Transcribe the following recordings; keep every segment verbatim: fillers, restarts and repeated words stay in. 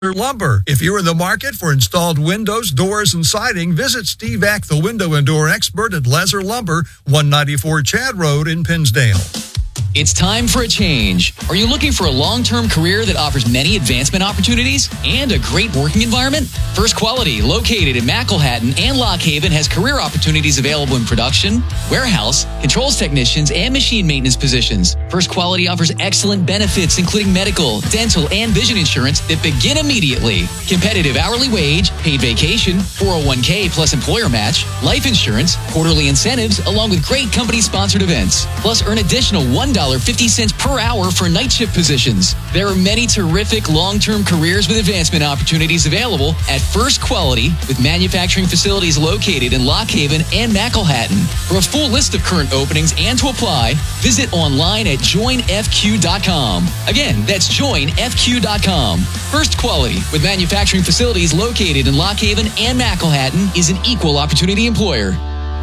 Lumber. If you're in the market for installed windows, doors, and siding, visit Steve Ack, the window and door expert at Lezer Lumber, one ninety-four Chad Road in Pinsdale. It's time for a change. Are you looking for a long-term career that offers many advancement opportunities and a great working environment? First Quality, located in McElhatton and Lock Haven, has career opportunities available in production, warehouse, controls technicians, and machine maintenance positions. First Quality offers excellent benefits, including medical, dental, and vision insurance that begin immediately. Competitive hourly wage, paid vacation, four oh one k plus employer match, life insurance, quarterly incentives, along with great company-sponsored events. Plus, earn additional one dollar and fifty cents per hour for night shift positions. There are many terrific long-term careers with advancement opportunities available at First Quality, with manufacturing facilities located in Lock Haven and McElhatton. For a full list of current openings and to apply, visit online at join f q dot com. Again, that's join f q dot com. First Quality, with manufacturing facilities located in Lock Haven and McElhatton, is an equal opportunity employer.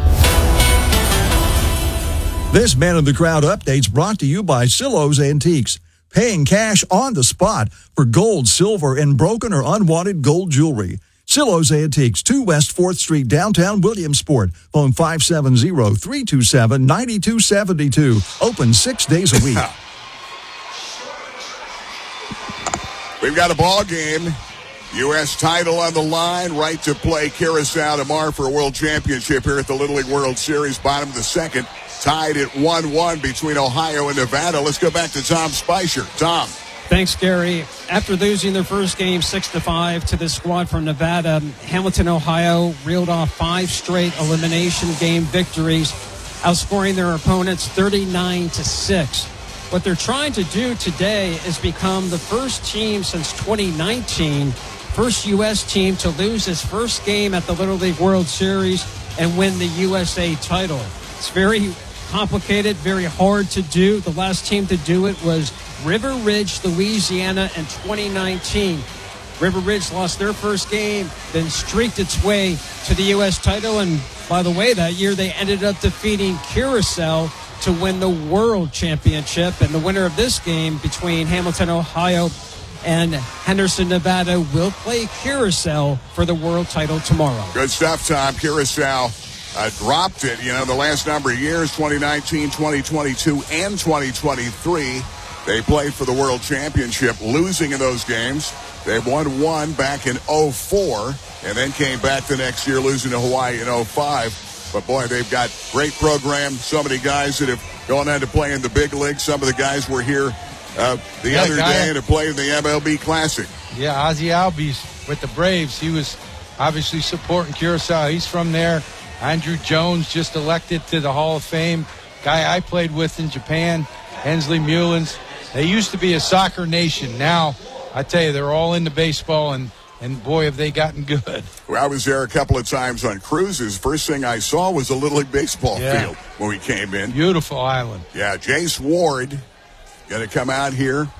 This Man of the Crowd update's brought to you by Silos Antiques. Paying cash on the spot for gold, silver, and broken or unwanted gold jewelry. Silos Antiques, two West fourth Street, downtown Williamsport. Phone five seven zero, three two seven, nine two seven two. Open six days a week. We've got a ball game. U S title on the line. Right to play Curacao tomorrow for a world championship here at the Little League World Series. Bottom of the second. Tied at one one between Ohio and Nevada. Let's go back to Tom Spicer. Tom. Thanks, Gary. After losing their first game six to five to the squad from Nevada, Hamilton, Ohio reeled off five straight elimination game victories, outscoring their opponents thirty-nine to six. What they're trying to do today is become the first team since twenty nineteen, first U S team to lose its first game at the Little League World Series and win the U S A title. It's very complicated, very hard to do. The last team to do it was River Ridge, Louisiana in twenty nineteen. River Ridge lost their first game, then streaked its way to the U S title. And by the way, that year they ended up defeating Curacao to win the World Championship. And the winner of this game between Hamilton, Ohio and Henderson, Nevada will play Curacao for the world title tomorrow. Good stuff, Tom. Curacao Uh, dropped it, you know, the last number of years, twenty nineteen, twenty twenty-two, and twenty twenty-three. They played for the World Championship, losing in those games. They won one back in oh four, and then came back the next year, losing to Hawaii in oh five. But, boy, they've got great program. So many guys that have gone on to play in the big league. Some of the guys were here uh, the yeah, other day and have played in the M L B Classic. Yeah, Ozzie Albies with the Braves. He was obviously supporting Curacao. He's from there. Andrew Jones just elected to the Hall of Fame. Guy I played with in Japan, Hensley Mullins. They used to be a soccer nation. Now, I tell you, they're all into baseball, and, and boy, have they gotten good. Well, I was there a couple of times on cruises. First thing I saw was a Little League baseball yeah. field when we came in. Beautiful island. Yeah, Jace Ward going to come out here,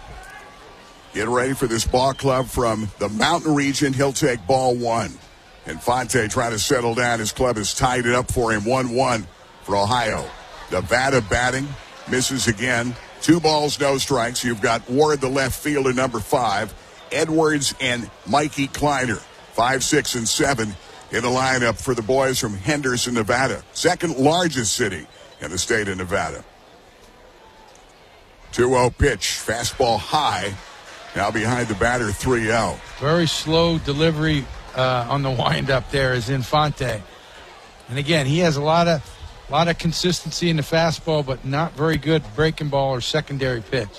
get ready for this ball club from the mountain region. He'll take ball one. Infante trying to settle down. His club has tied it up for him one one for Ohio. Nevada batting. Misses again. Two balls, no strikes. You've got Ward, the left fielder, number five. Edwards and Mikey Kleiner, five, six, and seven in the lineup for the boys from Henderson, Nevada. Second largest city in the state of Nevada. two oh pitch. Fastball high. Now behind the batter, three oh. Very slow delivery. Uh, on the windup there is Infante. And again, he has a lot of a lot of consistency in the fastball, but not very good breaking ball or secondary pitch.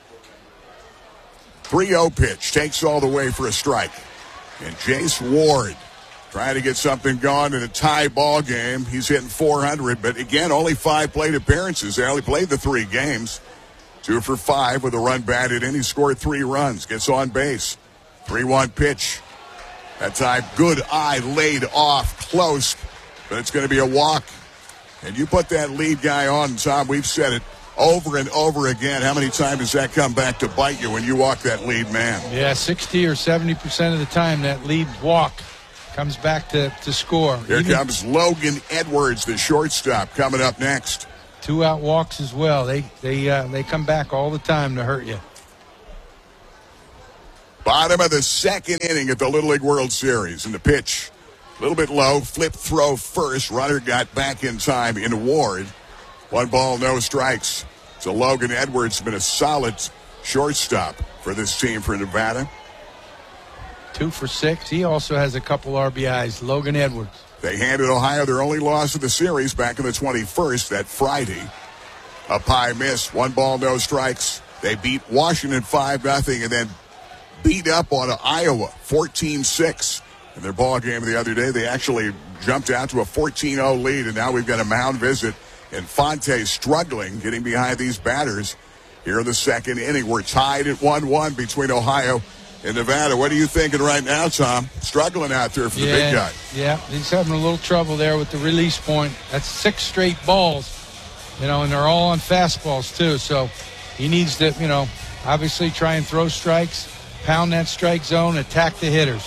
three oh pitch. Takes all the way for a strike. And Jace Ward trying to get something going in a tie ball game. He's hitting four hundred, but again, only five plate appearances. They only played the three games. Two for five with a run batted in. He scored three runs. Gets on base. three one pitch. That time, good eye laid off, close, but it's going to be a walk. And you put that lead guy on, Tom, we've said it over and over again. How many times does that come back to bite you when you walk that lead man? Yeah, sixty or seventy percent of the time that lead walk comes back to, to score. Here Even comes Logan Edwards, the shortstop, coming up next. Two out walks as well. They, they, uh, they come back all the time to hurt you. Bottom of the second inning at the Little League World Series. And the pitch, a little bit low. Flip throw first. Runner got back in time in Ward. One ball, no strikes. So Logan Edwards has been a solid shortstop for this team for Nevada. Two for six. He also has a couple R B Is. Logan Edwards. They handed Ohio their only loss of the series back on the twenty-first, that Friday. A pie miss. One ball, no strikes. They beat Washington five nothing and then beat up on Iowa fourteen six. In their ball game the other day, they actually jumped out to a fourteen oh lead, and now we've got a mound visit. And Fonte struggling, getting behind these batters here in the second inning. We're tied at one one between Ohio and Nevada. What are you thinking right now, Tom? Struggling out there for the yeah, big guy. Yeah, he's having a little trouble there with the release point. That's six straight balls, you know, and they're all on fastballs too. So he needs to, you know, obviously try and throw strikes, pound that strike zone, attack the hitters.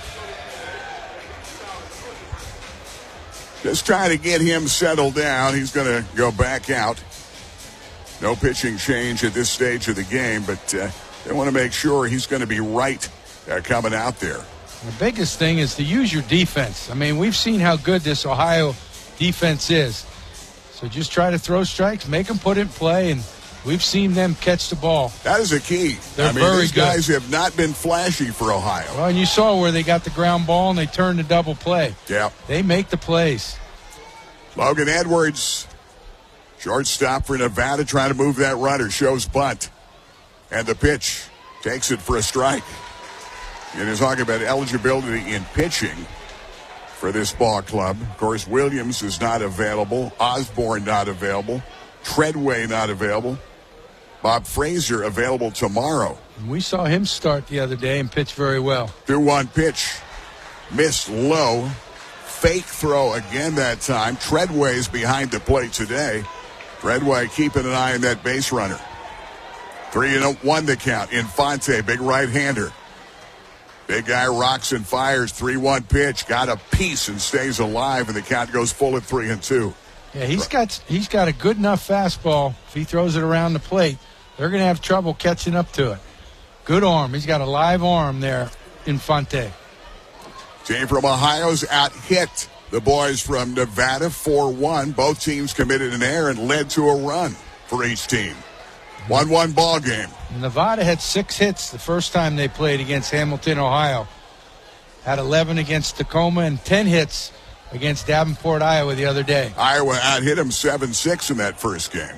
Just trying to get him settled down. He's going to go back out. No pitching change at this stage of the game, but uh, they want to make sure he's going to be right uh, coming out there. The biggest thing is to use your defense. I mean, we've seen how good this Ohio defense is. So just try to throw strikes, make them put in play, and we've seen them catch the ball. That is a key. They're I mean, very these good. guys have not been flashy for Ohio. Well, and you saw where they got the ground ball and they turned the double play. Yeah. They make the plays. Logan Edwards, shortstop for Nevada, trying to move that runner. Shows bunt. And the pitch takes it for a strike. And he's talking about eligibility in pitching for this ball club. Of course, Williams is not available. Osborne not available. Treadway not available. Bob Fraser available tomorrow. And we saw him start the other day and pitch very well. two one pitch. Missed low. Fake throw again that time. Treadway's behind the plate today. Treadway keeping an eye on that base runner. Three and one to count. Infante, big right-hander. Big guy rocks and fires. three one pitch. Got a piece and stays alive, and the count goes full at three and two. Yeah, he's got he's got a good enough fastball. If he throws it around the plate, they're going to have trouble catching up to it. Good arm. He's got a live arm there, Infante. Team from Ohio's out hit the boys from Nevada four one. Both teams committed an error and led to a run for each team. one one ball game. Nevada had six hits the first time they played against Hamilton, Ohio. Had eleven against Tacoma and ten hits against Davenport, Iowa the other day. Iowa out hit him seven six in that first game.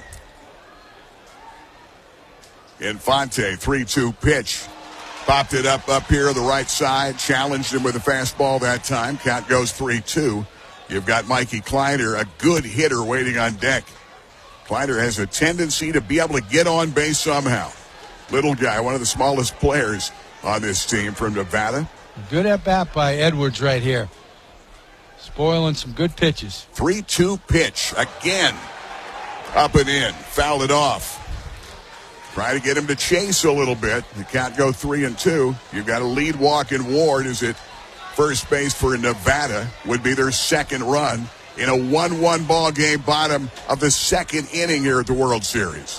Infante, three two pitch. Popped it up up here the right side. Challenged him with a fastball that time. Count goes three two. You've got Mikey Kleiner, a good hitter, waiting on deck. Kleiner has a tendency to be able to get on base somehow. Little guy, one of the smallest players on this team from Nevada. Good at bat by Edwards right here. Spoiling some good pitches. three two pitch again. Up and in. Fouled it off. Try to get him to chase a little bit. The count go three and two. You've got a lead walk in Ward is at first base for Nevada. Would be their second run in a one one ball game, bottom of the second inning here at the World Series.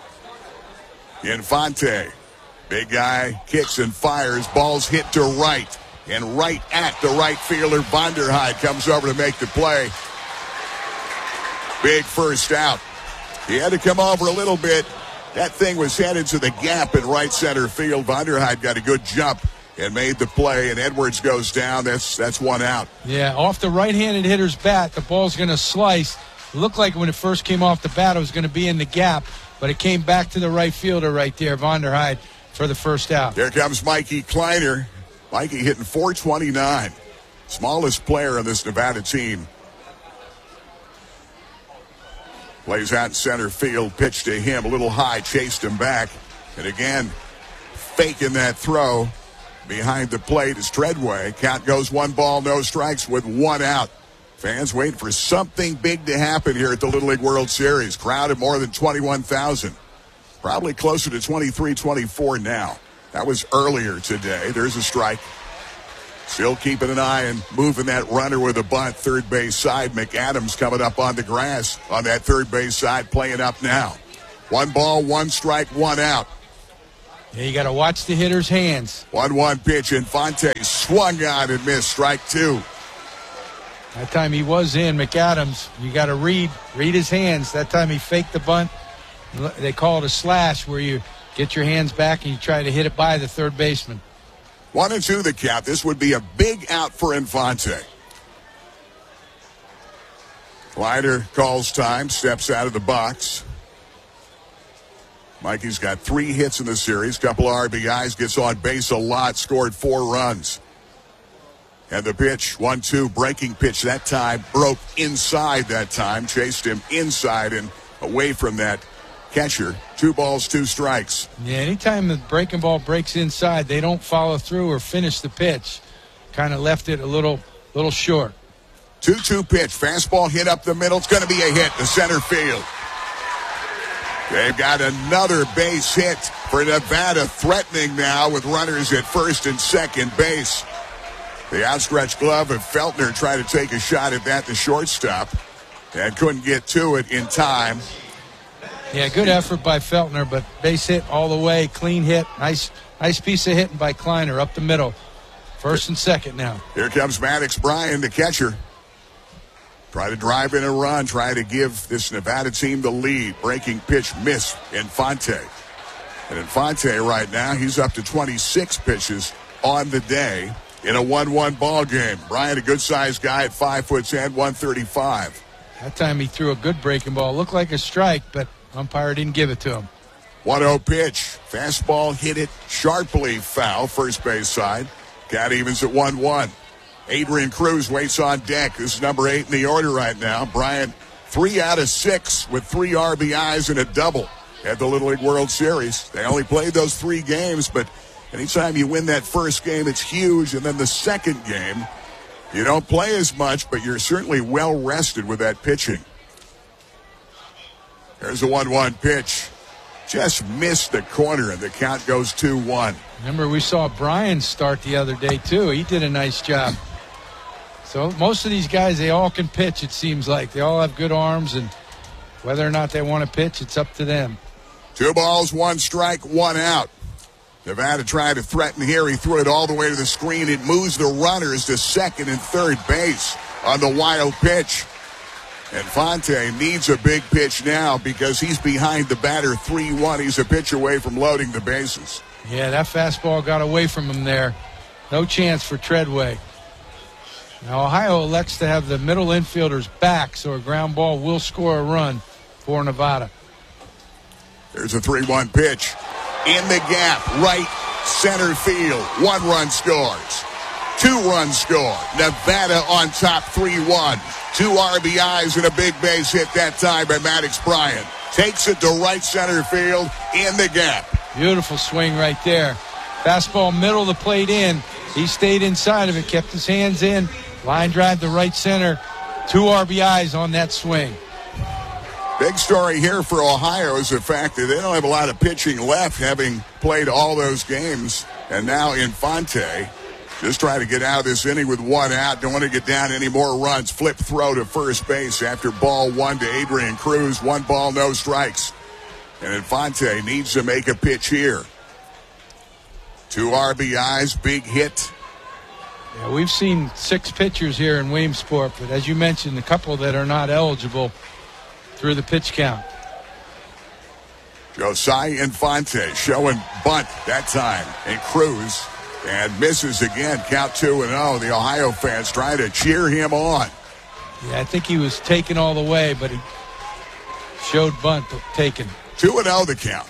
Infante, big guy, kicks and fires. Balls hit to right. And right at the right fielder, Vonderheide comes over to make the play. Big first out. He had to come over a little bit. That thing was headed to the gap in right center field. Vonderheide got a good jump and made the play, and Edwards goes down. That's that's one out. Yeah, off the right-handed hitter's bat, the ball's going to slice. It looked like when it first came off the bat, it was going to be in the gap, but it came back to the right fielder right there, Vonderheide, for the first out. Here comes Mikey Kleiner. Mikey hitting four twenty-nine. Smallest player on this Nevada team. Plays out in center field, pitch to him, a little high, chased him back. And again, faking that throw behind the plate is Treadway. Count goes one ball, no strikes with one out. Fans waiting for something big to happen here at the Little League World Series. Crowd at more than twenty-one thousand. Probably closer to twenty-three, twenty-four now. That was earlier today. There's a strike. Still keeping an eye and moving that runner with a bunt. Third base side. McAdams coming up on the grass on that third base side, playing up now. One ball, one strike, one out. Yeah, you got to watch the hitter's hands. one one pitch. Infante swung on and missed. Strike two. That time he was in. McAdams, you got to read read his hands. That time he faked the bunt. They call it a slash, where you get your hands back and you try to hit it by the third baseman. One and two the count. This would be a big out for Infante. Leiter calls time, steps out of the box. Mikey's got three hits in the series, couple of R B Is, gets on base a lot, scored four runs. And the pitch, one two, breaking pitch that time, broke inside that time, chased him inside and away from that catcher. Two balls, two strikes. Yeah, anytime the breaking ball breaks inside, they don't follow through or finish the pitch. Kind of left it a little, little short. two two pitch, fastball hit up the middle. It's going to be a hit to center field. They've got another base hit for Nevada, threatening now with runners at first and second base. The outstretched glove of Feltner tried to take a shot at that, the shortstop, and couldn't get to it in time. Yeah, good effort by Feltner, but base hit all the way, clean hit. Nice nice piece of hitting by Kleiner up the middle. First and second now. Here comes Maddox Bryan, the catcher. Try to drive in a run, try to give this Nevada team the lead. Breaking pitch missed. Infante. And Infante right now, he's up to twenty-six pitches on the day in a one one ball game. Bryan, a good-sized guy at five foot ten, one thirty-five. That time he threw a good breaking ball. Looked like a strike, but umpire didn't give it to him. one oh pitch. Fastball hit it sharply foul, first base side. Count evens at one one. Adrian Cruz waits on deck. This is number eight in the order right now. Bryan, three out of six with three R B Is and a double at the Little League World Series. They only played those three games, but anytime you win that first game, it's huge. And then the second game, you don't play as much, but you're certainly well rested with that pitching. There's a one one pitch. Just missed the corner, and the count goes two one. Remember, we saw Bryan start the other day, too. He did a nice job. So most of these guys, they all can pitch, it seems like. They all have good arms, and whether or not they want to pitch, it's up to them. Two balls, one strike, one out. Nevada tried to threaten here. He threw it all the way to the screen. It moves the runners to second and third base on the wild pitch. Infante needs a big pitch now because he's behind the batter three one. He's a pitch away from loading the bases. Yeah, that fastball got away from him there. No chance for Treadway. Now, Ohio elects to have the middle infielders back, so a ground ball will score a run for Nevada. There's a three one pitch. In the gap, right center field. One run scores. Two runs score. Nevada on top three one. Two R B Is and a big base hit that time by Maddox Bryan. Takes it to right center field in the gap. Beautiful swing right there. Fastball middle of the plate in. He stayed inside of it, kept his hands in. Line drive to right center. Two R B Is on that swing. Big story here for Ohio is the fact that they don't have a lot of pitching left, having played all those games. And now Infante just trying to get out of this inning with one out. Don't want to get down any more runs. Flip throw to first base after ball one to Adrian Cruz. One ball, no strikes. And Infante needs to make a pitch here. Two R B Is, big hit. Yeah, we've seen six pitchers here in Williamsport, but as you mentioned, a couple that are not eligible through the pitch count. Josiah Infante showing bunt that time. And Cruz and misses again. Count two and oh. The Ohio fans trying to cheer him on. Yeah, I think he was taken all the way, but he showed bunt but taken. two and oh the count.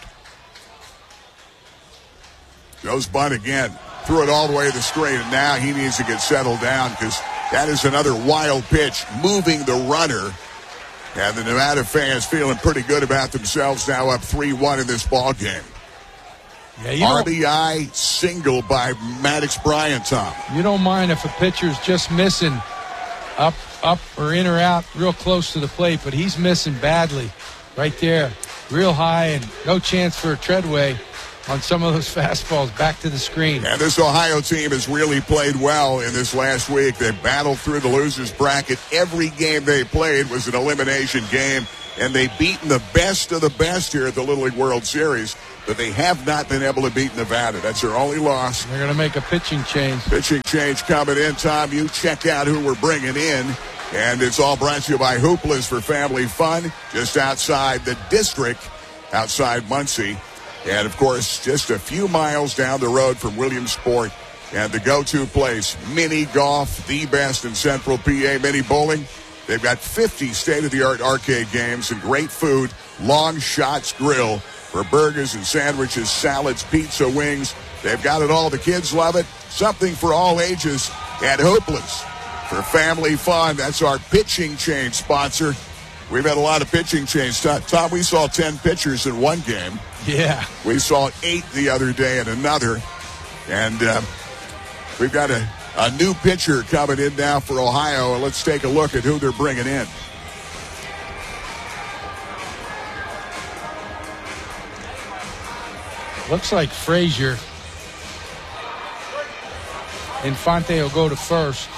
Goes bunt again. Threw it all the way to the screen, and now he needs to get settled down because that is another wild pitch, moving the runner. And the Nevada fans feeling pretty good about themselves now, up three one in this ball game. Yeah, you R B I single by Maddox Bryan, Tom. You don't mind if a pitcher's just missing up, up or in or out real close to the plate, but he's missing badly right there, real high, and no chance for a Treadway on some of those fastballs back to the screen. And this Ohio team has really played well in this last week. They battled through the losers bracket. Every game they played was an elimination game, and they've beaten the best of the best here at the Little League World Series. but they have not been able to beat Nevada. That's their only loss. They're going to make a pitching change. Pitching change coming in. Tom, you check out who we're bringing in. And it's all brought to you by Hoopla's for family fun, just outside the district, outside Muncie. And, of course, just a few miles down the road from Williamsport and the go-to place, Mini Golf, the best in Central P A. Mini Bowling. They've got fifty state-of-the-art arcade games and great food. Long Shots Grill for burgers and sandwiches, salads, pizza, wings. They've got it all. The kids love it. Something for all ages at Hoopla's for family fun. That's our pitching change sponsor. We've had a lot of pitching change. Tom, we saw ten pitchers in one game. Yeah. We saw eight the other day in another. And uh, we've got a, a new pitcher coming in now for Ohio. And let's take a look at who they're bringing in. Looks like Frazier. Infante will go to first.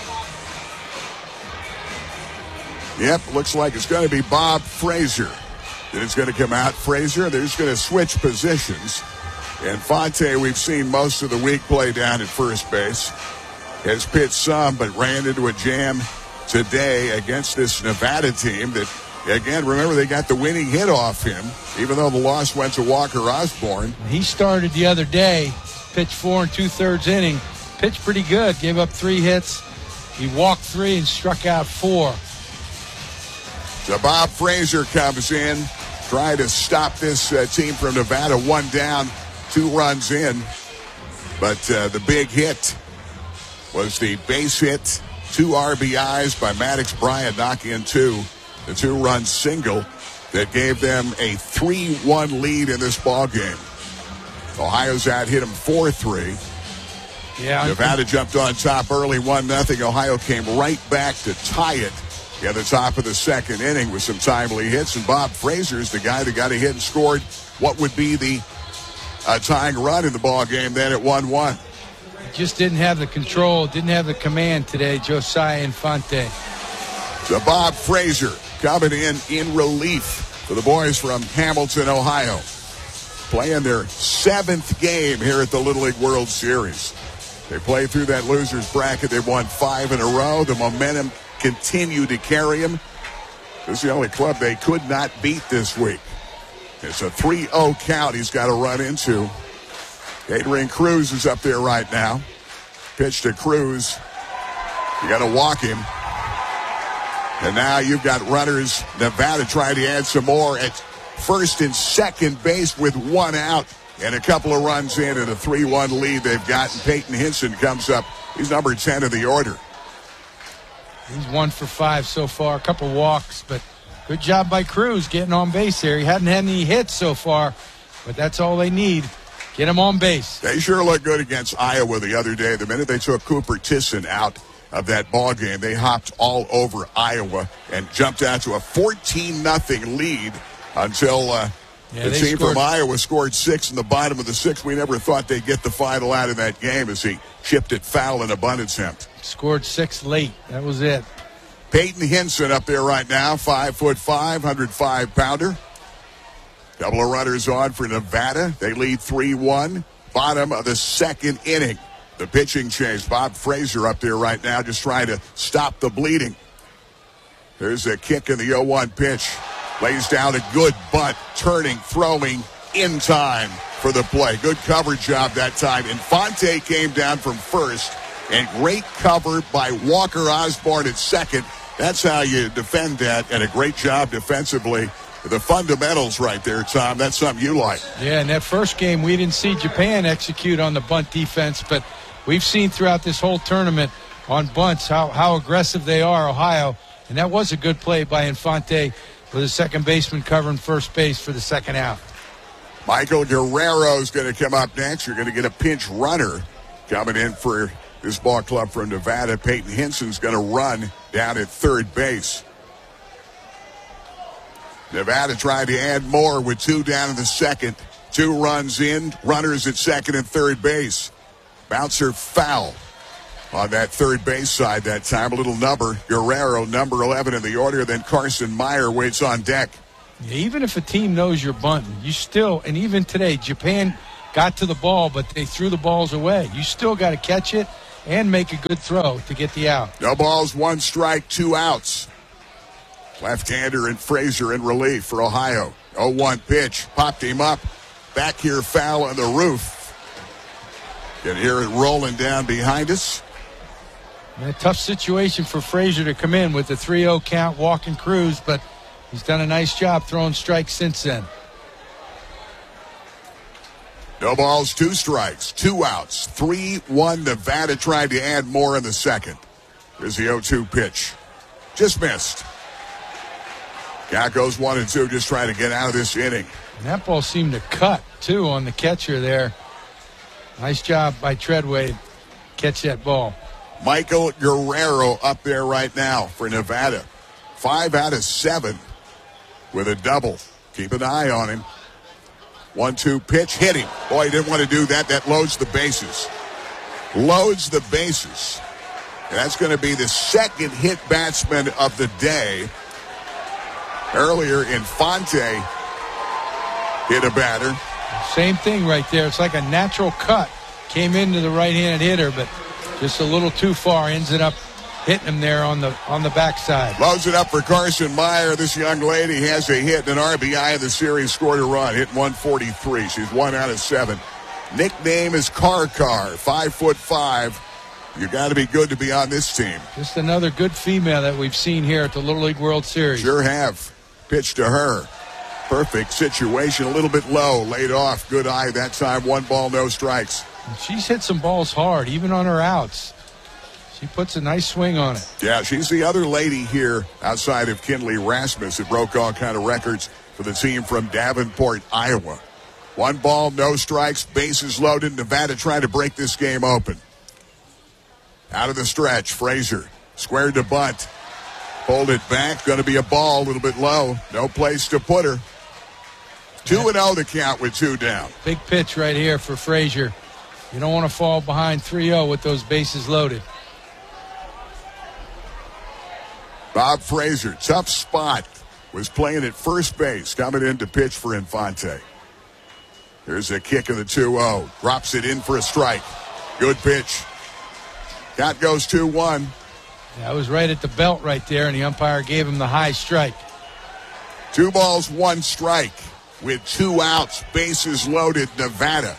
Yep, looks like it's going to be Bob Frazier. Then it's going to come out. Frazier, they're just going to switch positions. Infante, we've seen most of the week play down at first base. Has pitched some, but ran into a jam today against this Nevada team that, again, remember they got the winning hit off him, even though the loss went to Walker Osborne. He started the other day, pitched four and two-thirds inning, pitched pretty good, gave up three hits. He walked three and struck out four. So Bob Frazier comes in, trying to stop this uh, team from Nevada. One down, two runs in. But uh, the big hit was the base hit, two R B Is by Maddox Bryant, knocking in two. The two-run single that gave them a three one lead in this ball game. Ohio's out hit them four three. Yeah, Nevada jumped on top early, one nothing. Ohio came right back to tie it at the top of the second inning with some timely hits. And Bob Frazier's the guy that got a hit and scored what would be the uh, tying run in the ball game then at one one. Just didn't have the control, didn't have the command today, Josiah Infante. So Bob Frazier coming in in relief for the boys from Hamilton, Ohio. Playing their seventh game here at the Little League World Series. They played through that loser's bracket. They've won five in a row. The momentum continued to carry them. This is the only club they could not beat this week. It's a three oh count he's got to run into. Adrian Cruz is up there right now. Pitch to Cruz. You got to walk him. And now you've got runners, Nevada trying to add some more at first and second base with one out and a couple of runs in and a three one lead they've gotten. Peyton Hinson comes up. He's number ten in the order. He's one for five so far, a couple walks, but good job by Cruz getting on base there. He hadn't had any hits so far, but that's all they need. Get him on base. They sure looked good against Iowa the other day. The minute they took Cooper Tisson out of that ball game, they hopped all over Iowa and jumped out to a fourteen nothing lead until uh, yeah, the team scored. from Iowa scored six in the bottom of the sixth. We never thought they'd get the final out of that game as he chipped it foul in a bunt attempt. Scored six late. That was it. Peyton Hinson up there right now, five foot five, one hundred five pounder. Couple of runners on for Nevada. They lead three one. Bottom of the second inning. The pitching change. Bob Frazier up there right now just trying to stop the bleeding. There's a kick in the oh one pitch. Lays down a good bunt, turning, throwing in time for the play. Good coverage job that time. Infante came down from first, and great cover by Walker Osborne at second. That's how you defend that, and a great job defensively. The fundamentals right there, Tom. That's something you like. Yeah, in that first game, we didn't see Japan execute on the bunt defense, but we've seen throughout this whole tournament on bunts how, how aggressive they are, Ohio. And that was a good play by Infante with a second baseman covering first base for the second out. Michael Guerrero is going to come up next. You're going to get a pinch runner coming in for this ball club from Nevada. Peyton Hinson's going to run down at third base. Nevada trying to add more with two down in the second. Two runs in, runners at second and third base. Bouncer foul on that third base side that time. A little number. Guerrero, number eleven in the order. Then Carson Meyer waits on deck Yeah, even if a team knows you're bunting, you still, and even today, Japan got to the ball, but they threw the balls away. You still got to catch it and make a good throw to get the out. No balls, one strike, two outs. Left-hander and Frazier in relief for Ohio. oh one pitch, popped him up. Back here, foul on the roof. Can hear it rolling down behind us. And a tough situation for Frazier to come in with the three oh count, walking Cruz, but he's done a nice job throwing strikes since then. No balls, two strikes, two outs. three one Nevada tried to add more in the second. Here's the oh two pitch. Just missed. Count goes one and two, just trying to get out of this inning. And that ball seemed to cut, too, on the catcher there. Nice job by Treadway to catch that ball. Michael Guerrero up there right now for Nevada. Five out of seven with a double. Keep an eye on him. one two pitch, hit him. Boy, he didn't want to do that. That loads the bases. Loads the bases. And that's going to be the second hit batsman of the day. Earlier, Infante hit a batter. Same thing right there. It's like a natural cut. Came into the right-handed hitter, but just a little too far. Ends it up hitting him there on the on the backside. Loads it up for Carson Meyer. This young lady has a hit and an R B I in the series. Scored a run. Hit one forty-three. She's one out of seven. Nickname is Car Car. Five foot five. You got to be good to be on this team. Just another good female that we've seen here at the Little League World Series. Sure have. Pitch to her. Perfect situation. A little bit low. Laid off. Good eye that time. One ball, no strikes. She's hit some balls hard, even on her outs. She puts a nice swing on it. Yeah, she's the other lady here outside of Kinley Rasmus that broke all kind of records for the team from Davenport, Iowa. One ball, no strikes, bases loaded. Nevada trying to break this game open. Out of the stretch, Frazier squared to bunt. Pulled it back. Going to be a ball, a little bit low. No place to put her. two and oh the count with two down. Big pitch right here for Frazier. You don't want to fall behind three oh with those bases loaded. Bob Frazier, tough spot, was playing at first base, coming in to pitch for Infante. Here's a kick of the two oh. Drops it in for a strike. Good pitch. Count goes two one. That was right at the belt right there, and the umpire gave him the high strike. Two balls, one strike with two outs, bases loaded, Nevada.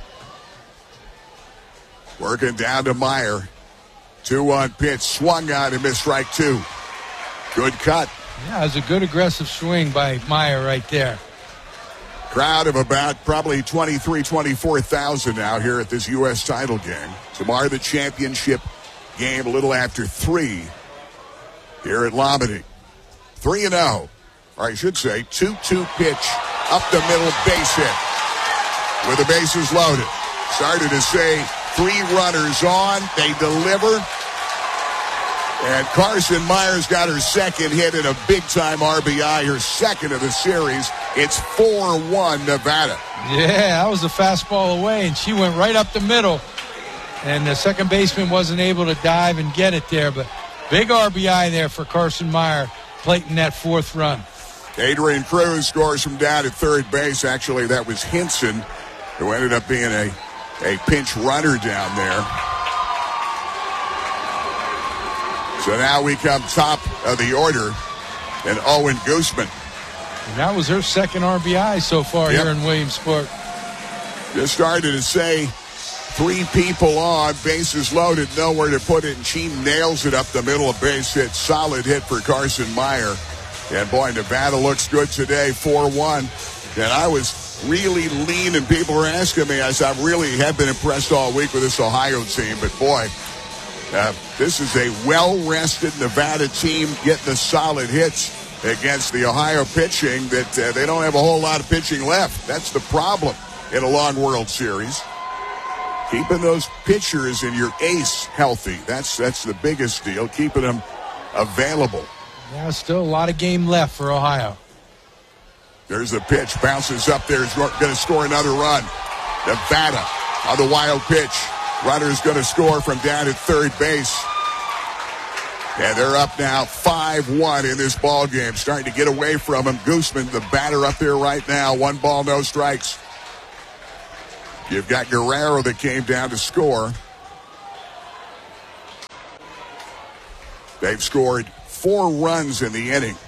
Working down to Meyer. two one pitch, swung on and missed strike two. Good cut. Yeah, it was a good aggressive swing by Meyer right there. Crowd of about probably twenty-three, twenty-four thousand out here at this U S title game. Tomorrow the championship game a little after three here at Lombardy. three and oh. Or I should say two two pitch up the middle, base hit with the bases loaded. Started to say three runners on. They deliver. And Carson Meyer's got her second hit in a big-time R B I, her second of the series. It's four one Nevada. Yeah, that was a fastball away, and she went right up the middle. And the second baseman wasn't able to dive and get it there, but big R B I there for Carson Meyer, plating that fourth run. Adrian Cruz scores from down at third base. Actually, that was Hinson, who ended up being a, a pinch runner down there. So now we come top of the order, and Owen Guzman. And that was her second R B I so far yep. here in Williamsport. Just started to say three people on, bases loaded, nowhere to put it, and she nails it up the middle of base hit. Solid hit for Carson Meyer. And boy, Nevada looks good today, four one. And I was really lean, and people were asking me, I said, I really have been impressed all week with this Ohio team, but boy, Uh, this is a well-rested Nevada team getting the solid hits against the Ohio pitching that uh, they don't have a whole lot of pitching left. That's the problem in a long World Series. Keeping those pitchers and your ace healthy, that's that's the biggest deal, keeping them available. Yeah, still a lot of game left for Ohio. There's the pitch, bounces up there, is going to score another run. Nevada on the wild pitch. Runner's going to score from down at third base. And they're up now five one in this ball game. Starting to get away from him. Guzman, the batter, up there right now. One ball, no strikes. You've got Guerrero that came down to score. They've scored four runs in the inning.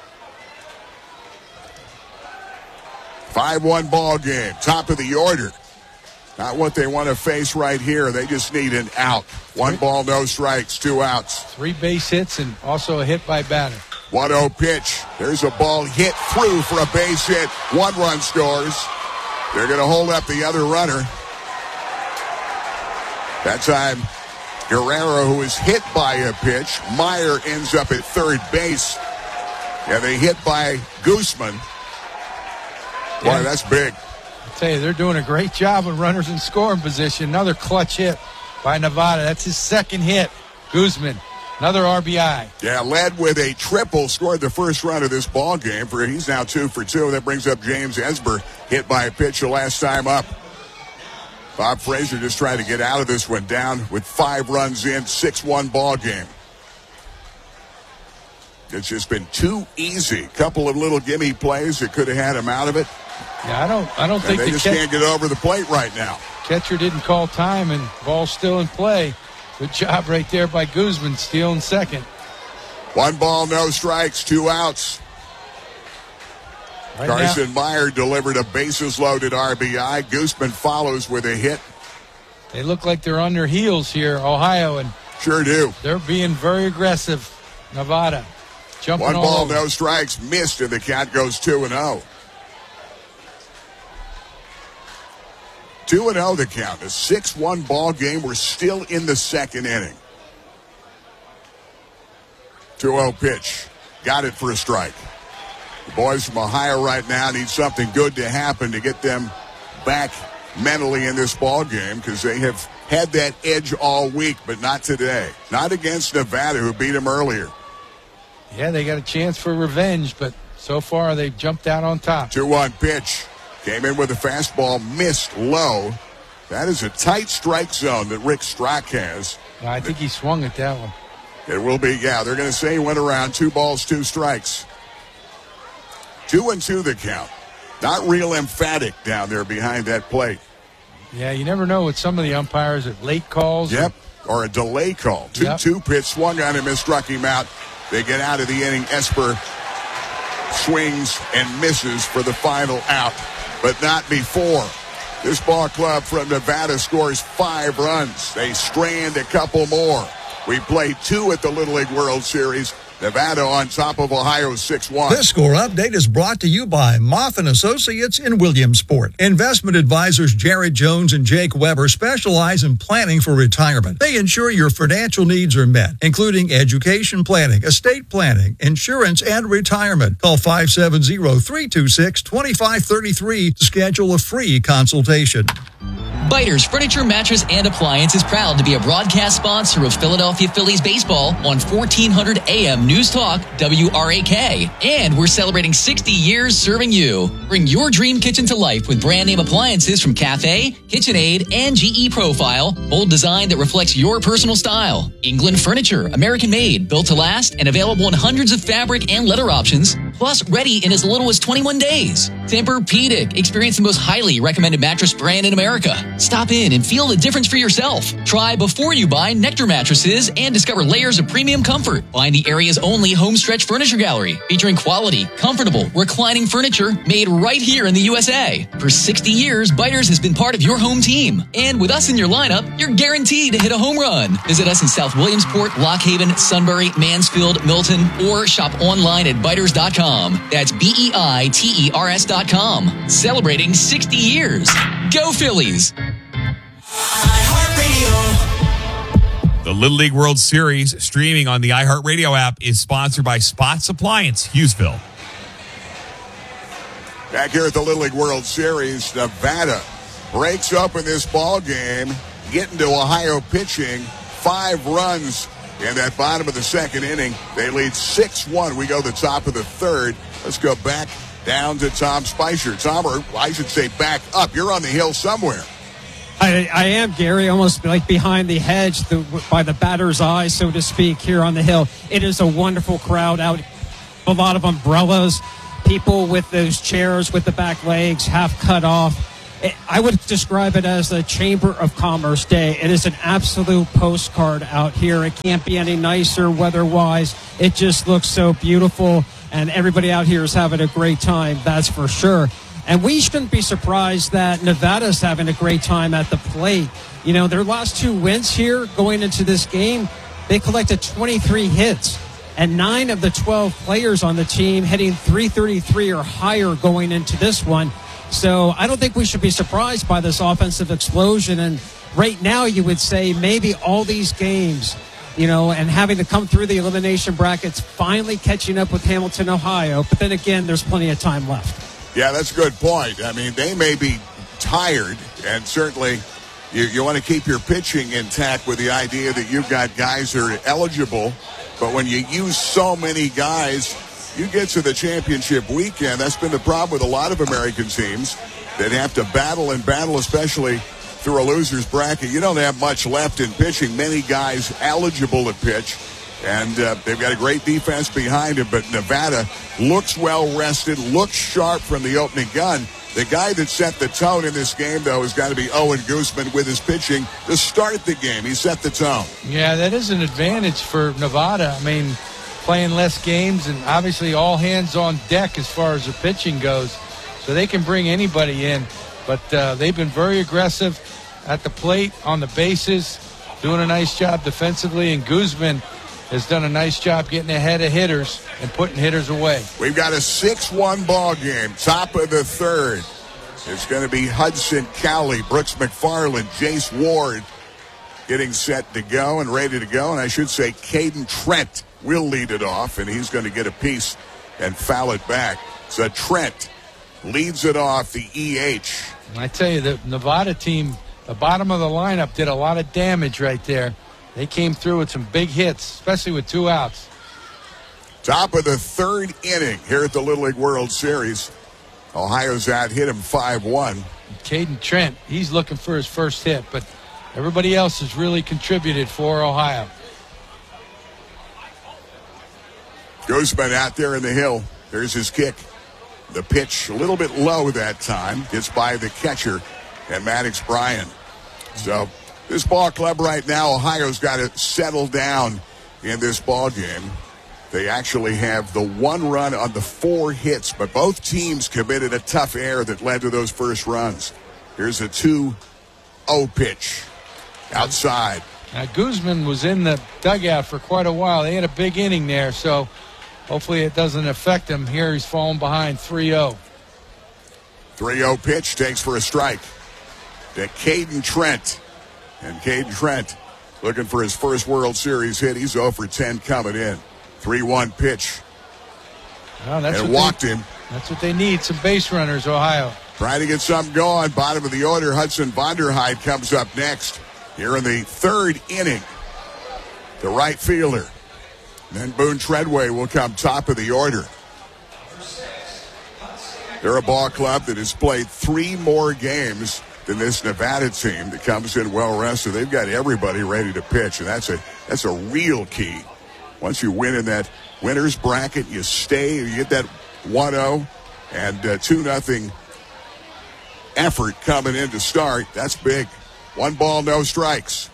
five one ball game. Top of the order. Not what they want to face right here. They just need an out. One ball, no strikes, two outs. Three base hits and also a hit by batter. one oh pitch. There's a ball hit through for a base hit. One run scores. They're going to hold up the other runner. That time, Guerrero, who is hit by a pitch. Meyer ends up at third base. And they hit by Guzman. Boy, Yeah. that's big. I tell you, they're doing a great job with runners in scoring position. Another clutch hit by Nevada. That's his second hit. Guzman, another R B I. Yeah, led with a triple, scored the first run of this ball game. For he's now two for two. That brings up James Esber, hit by a pitch the last time up. Bob Frazier just trying to get out of this one, down with five runs in, six one ball game. It's just been too easy. Couple of little gimme plays that could have had him out of it. Yeah, I don't, I don't And think they the just catch- can't get over the plate right now. catcher didn't call time and ball's still in play. Good job right there by Guzman, stealing second. One ball, no strikes, two outs. Right Carson now, Meyer delivered a bases-loaded R B I. Guzman follows with a hit. they look like they're on their heels here, Ohio, and Sure do. they're being very aggressive. Nevada jumping One all ball, over. no strikes, missed, and the count goes two and oh. two and oh the count. A six one ball game. We're still in the second inning. two oh pitch. Got it for a strike. The boys from Ohio right now need something good to happen to get them back mentally in this ball game, because they have had that edge all week, but not today. Not against Nevada, who beat them earlier. Yeah, they got a chance for revenge, but so far they've jumped out on top. two one pitch. Came in with a fastball, missed low. That is a tight strike zone that Rick Strock has. I think he swung at that one. It will be, yeah, they're going to say he went around two balls, two strikes. Two and two the count. Not real emphatic down there behind that plate. Yeah, you never know with some of the umpires at late calls. Yep, or a delay call. two two Yep. pitch, swung on him and struck him out. They get out of the inning. Esper swings and misses for the final out, but not before. This ball club from Nevada scores five runs. They strand a couple more. We played two at the Little League World Series. Nevada on top of Ohio six one. This score update is brought to you by Moff and Associates in Williamsport. Investment advisors Jared Jones and Jake Weber specialize in planning for retirement. They ensure your financial needs are met, including education planning, estate planning, insurance, and retirement. Call five seven zero, three two six, two five three three to schedule a free consultation. Biters Furniture, Mattress, and Appliance is proud to be a broadcast sponsor of Philadelphia Phillies baseball on fourteen hundred A M News Talk W R A K. And we're celebrating sixty years serving you. Bring your dream kitchen to life with brand name appliances from Cafe, KitchenAid, and G E Profile. Bold design that reflects your personal style. England Furniture, American made, built to last, and available in hundreds of fabric and leather options. Plus, ready in as little as twenty-one days. Tempur-Pedic, experience the most highly recommended mattress brand in America. Stop in and feel the difference for yourself. Try before you buy Nectar mattresses and discover layers of premium comfort. Find the area's only Homestretch Furniture Gallery, featuring quality, comfortable, reclining furniture made right here in the U S A. For sixty years, Biters has been part of your home team. And with us in your lineup, you're guaranteed to hit a home run. Visit us in South Williamsport, Lock Haven, Sunbury, Mansfield, Milton, or shop online at biters dot com. That's B E I T E R S dot com. Celebrating sixty years. Go Phillies! The Little League World Series streaming on the iHeartRadio app is sponsored by Spots Appliance, Hughesville. Back here at the Little League World Series, Nevada breaks open this ball game, getting to Ohio pitching. Five runs in that bottom of the second inning. They lead six one. We go to the top of the third. Let's go back down to Tom Spicer. Tom, or I should say back up. You're on the hill somewhere. I, I am, Gary, almost like behind the hedge the, by the batter's eye, so to speak, here on the hill. It is a wonderful crowd out. A lot of umbrellas, people with those chairs with the back legs half cut off. It, I would describe it as a Chamber of Commerce day. It is an absolute postcard out here. It can't be any nicer weather-wise. It just looks so beautiful, and everybody out here is having a great time, that's for sure. And we shouldn't be surprised that Nevada's having a great time at the plate. You know, their last two wins here going into this game, they collected twenty-three hits. And nine of the twelve players on the team hitting three thirty-three or higher going into this one. So I don't think we should be surprised by this offensive explosion. And right now you would say maybe all these games, you know, and having to come through the elimination brackets, finally catching up with Hamilton, Ohio. But then again, there's plenty of time left. Yeah, that's a good point. I mean, they may be tired, and certainly you, you want to keep your pitching intact with the idea that you've got guys who are eligible. But when you use so many guys, you get to the championship weekend. That's been the problem with a lot of American teams that have to battle and battle, especially through a loser's bracket. You don't have much left in pitching. Many guys eligible to pitch. And uh, they've got a great defense behind him, but Nevada looks well-rested, looks sharp from the opening gun. The guy that set the tone in this game, though, has got to be Owen Guzman with his pitching to start the game. He set the tone. Yeah, that is an advantage for Nevada. I mean, playing less games and obviously all hands on deck as far as the pitching goes. So they can bring anybody in. But uh, they've been very aggressive at the plate, on the bases, doing a nice job defensively, and Guzman has done a nice job getting ahead of hitters and putting hitters away. We've got a six one ball game, top of the third. It's going to be Hudson Cowley, Brooks McFarland, Jace Ward getting set to go and ready to go. And I should say Caden Trent will lead it off, and he's going to get a piece and foul it back. So Trent leads it off, the E H. I tell you, the Nevada team, the bottom of the lineup, did a lot of damage right there. They came through with some big hits, especially with two outs. Top of the third inning here at the Little League World Series. Ohio's out hit him five one. Caden Trent, he's looking for his first hit, but everybody else has really contributed for Ohio. Guzman out there in the hill. There's his kick. The pitch a little bit low that time. Gets by the catcher and Maddox Bryan. So this ball club right now, Ohio's got to settle down in this ball game. They actually have the one run on the four hits, but both teams committed a tough error that led to those first runs. Here's a two oh pitch outside. Now, Guzman was in the dugout for quite a while. They had a big inning there, so hopefully it doesn't affect him. Here he's falling behind three oh. three oh pitch takes for a strike to Caden Trent. And Caden Trent looking for his first World Series hit. He's oh for ten coming in. three one pitch. Well, that's and what walked they, him. That's what they need, some base runners, Ohio. Trying to get something going. Bottom of the order, Hudson Vonderheide comes up next here in the third inning. The right fielder. And then Boone Treadway will come top of the order. They're a ball club that has played three more games than this Nevada team that comes in well rested. They've got everybody ready to pitch, and that's a that's a real key. Once you win in that winner's bracket, you stay, you get that one oh and uh, two nothing effort coming in to start. That's big. One ball, no strikes.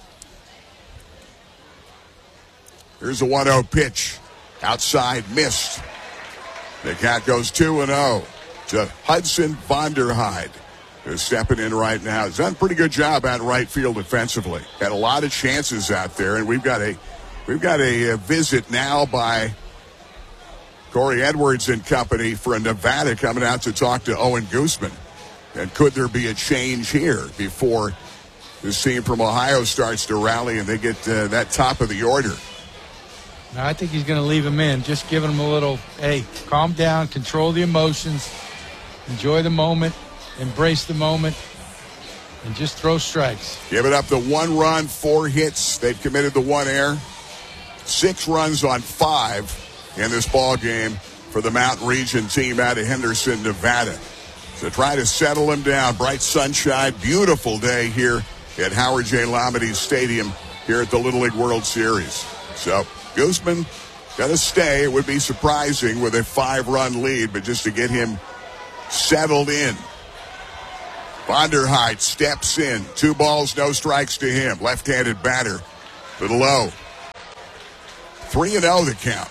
Here's a one oh pitch. Outside, missed. The count goes two and oh to Hudson Vonderheide, who's stepping in right now. He's done a pretty good job at right field defensively. Had a lot of chances out there, and we've got a we've got a, a visit now by Corey Edwards and company for Nevada coming out to talk to Owen Guzman. And could there be a change here before this team from Ohio starts to rally and they get uh, that top of the order? No, I think he's going to leave him in, just giving him a little, hey, calm down, control the emotions, enjoy the moment, embrace the moment, and just throw strikes. Give it up the one run, four hits. They've committed the one error. Six runs on five in this ball game for the Mountain Region team out of Henderson, Nevada. So try to settle him down. Bright sunshine, beautiful day here at Howard J. Lamade Stadium here at the Little League World Series. So Guzman got to stay. It would be surprising with a five-run lead, but just to get him settled in. Vonderheid steps in. Two balls, no strikes to him. Left-handed batter. Little low. three and oh the count.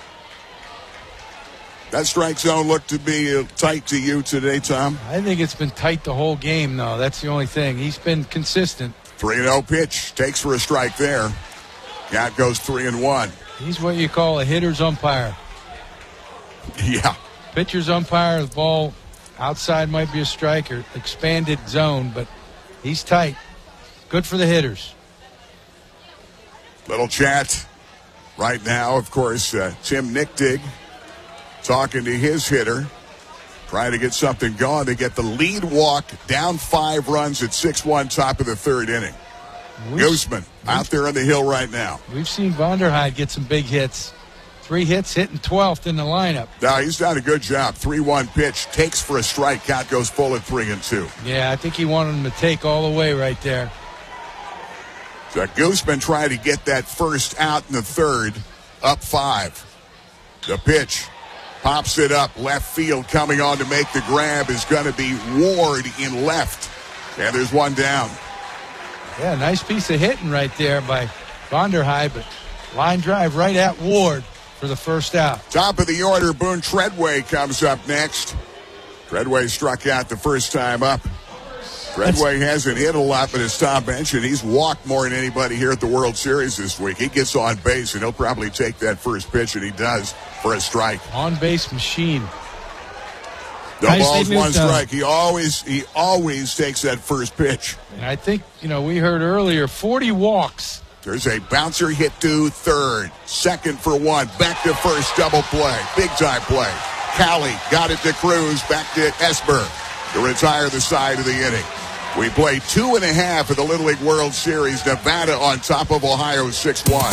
That strike zone looked to be tight to you today, Tom? I think it's been tight the whole game, though. That's the only thing. He's been consistent. three and oh pitch. Takes for a strike there. Count goes three and one. He's what you call a hitter's umpire. Yeah. Pitcher's umpire, the ball outside might be a strike or expanded zone, but he's tight. Good for the hitters. Little chat right now, of course, uh, Tim Nichtig talking to his hitter, trying to get something going. They get the lead walk, down five runs at six one, top of the third inning. We've, Guzman out there on the hill right now. We've seen Vonderheid get some big hits. Three hits, hitting twelfth in the lineup. Now, he's done a good job. three one pitch, takes for a strike. Count goes full at three and two. Yeah, I think he wanted him to take all the way right there. So Guzman trying to get that first out in the third, up five. The pitch. Pops it up, left field, coming on to make the grab is going to be Ward in left. And there's one down. Yeah, nice piece of hitting right there by Vonderheid, but line drive right at Ward for the first out. Top of the order, Boone Treadway comes up next. Treadway struck out the first time up. Treadway hasn't hit a lot, but as Tom mentioned, he's walked more than anybody here at the World Series this week. He gets on base, and he'll probably take that first pitch, and he does, for a strike. On-base machine. No nice balls, one strike. He always, he always takes that first pitch. And I think, you know, we heard earlier, forty walks. There's a bouncer hit to third. Second for one. Back to first, double play. Big-time play. Cali got it to Cruz. Back to Esper to retire the side of the inning. We play two and a half of the Little League World Series. Nevada on top of Ohio six one.